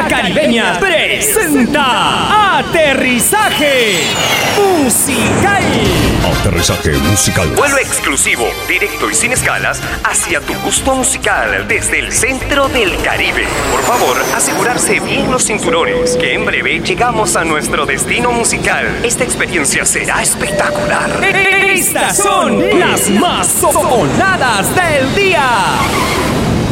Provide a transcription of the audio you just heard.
La Caribeña presenta Aterrizaje Musical. Aterrizaje musical. Vuelo exclusivo, directo y sin escalas hacia tu gusto musical desde el centro del Caribe. Por favor, asegurarse bien los cinturones, que en breve llegamos a nuestro destino musical. Esta experiencia será espectacular. Estas son las más sonadas del día.